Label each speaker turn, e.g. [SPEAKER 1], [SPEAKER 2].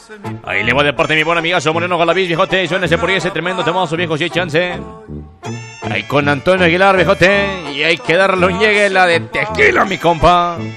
[SPEAKER 1] Ahí le va de parte mi buen amigazo Moreno Galaviz, viejote. Suénese por ahí ese tremendo temazo, viejo, si hay chance. Ahí con Antonio Aguilar, viejote. Y hay que darle un llegue la de tequila, mi compa.